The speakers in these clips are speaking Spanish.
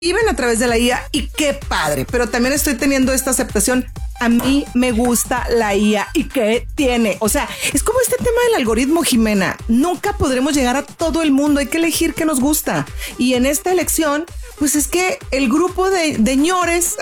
viven a través de la IA y qué padre, pero también estoy teniendo esta aceptación. A mí me gusta la IA y qué tiene. O sea, es como este tema del algoritmo, Jimena. Nunca podremos llegar a todo el mundo. Hay que elegir qué nos gusta. Y en esta elección, pues es que el grupo de ñores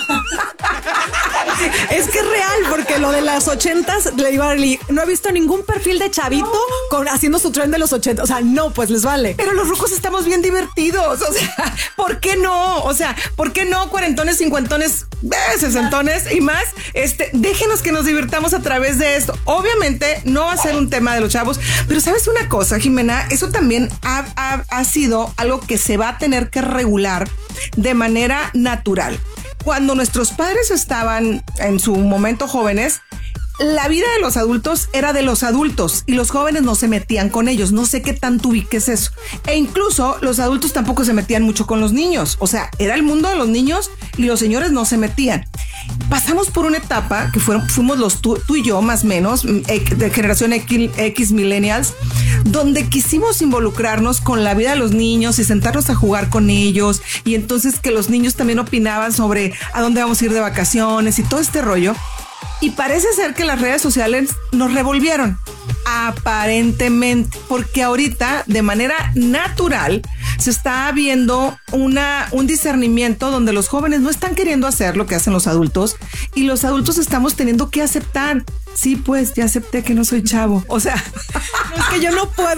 es que es real, porque lo de las 80s le iba a decir, no he visto ningún perfil de chavito haciendo su tren de los 80. O sea, no, pues les vale. Pero los rucos estamos bien divertidos. O sea, ¿por qué no? O sea, ¿por qué no? Cuarentones, cincuentones, sesentones y más. Déjenos que nos divirtamos a través de esto. Obviamente no va a ser un tema de los chavos, pero ¿sabes una cosa, Jimena? Eso también ha sido algo que se va a tener que regular de manera natural. Cuando nuestros padres estaban en su momento jóvenes, la vida de los adultos era de los adultos y los jóvenes no se metían con ellos. No sé qué tanto ubiques eso. E incluso los adultos tampoco se metían mucho con los niños. O sea, era el mundo de los niños y los señores no se metían. Pasamos por una etapa que fuimos tú y yo más o menos, de generación X millennials, donde quisimos involucrarnos con la vida de los niños y sentarnos a jugar con ellos. Y entonces que los niños también opinaban sobre a dónde vamos a ir de vacaciones y todo este rollo. Y parece ser que las redes sociales nos revolvieron, aparentemente, porque ahorita de manera natural se está viendo un discernimiento donde los jóvenes no están queriendo hacer lo que hacen los adultos y los adultos estamos teniendo que aceptar. Sí, pues ya acepté que no soy chavo. O sea, es que yo no puedo